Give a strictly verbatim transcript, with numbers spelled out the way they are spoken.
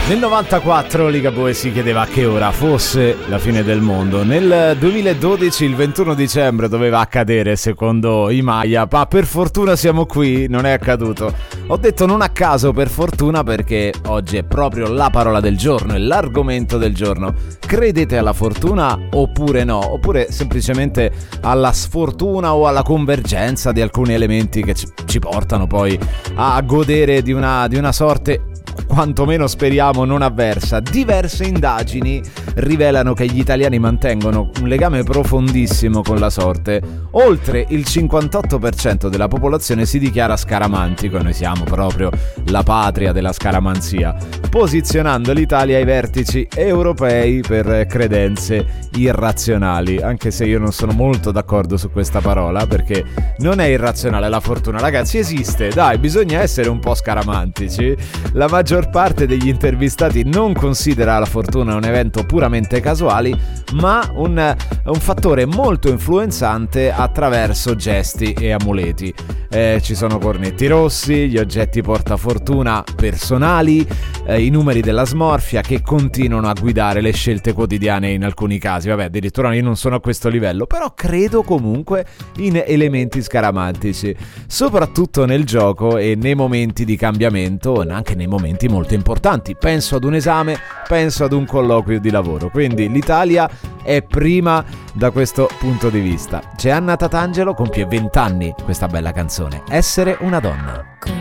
Nel novantaquattro Ligabue si chiedeva a che ora fosse la fine del mondo. Nel duemiladodici il ventuno dicembre doveva accadere secondo i Maya, ma per fortuna siamo qui, non è accaduto. Ho detto non a caso per fortuna perché oggi è proprio la parola del giorno, è l'argomento del giorno. Credete alla fortuna oppure no? Oppure semplicemente alla sfortuna o alla convergenza di alcuni elementi che ci portano poi a godere di una, di una sorte quantomeno speriamo non avversa. Diverse indagini rivelano che gli italiani mantengono un legame profondissimo con la sorte. Oltre il cinquantotto per cento della popolazione si dichiara scaramantico e noi siamo proprio la patria della scaramanzia, posizionando l'Italia ai vertici europei per credenze irrazionali, anche se io non sono molto d'accordo su questa parola perché non è irrazionale la fortuna, ragazzi, esiste, dai, bisogna essere un po' scaramantici. La maggior parte degli intervistati non considera la fortuna un evento puramente casuale, ma un, un fattore molto influenzante attraverso gesti e amuleti. Eh, ci sono cornetti rossi, gli oggetti portafortuna personali, eh, i numeri della smorfia che continuano a guidare le scelte quotidiane in alcuni casi. Vabbè, addirittura io non sono a questo livello, però credo comunque in elementi scaramantici, soprattutto nel gioco e nei momenti di cambiamento, anche nei momenti molto importanti. Penso ad un esame, penso ad un colloquio di lavoro. Quindi l'Italia è prima da questo punto di vista. C'è Anna Tatangelo, compie venti anni questa bella canzone, Essere una donna.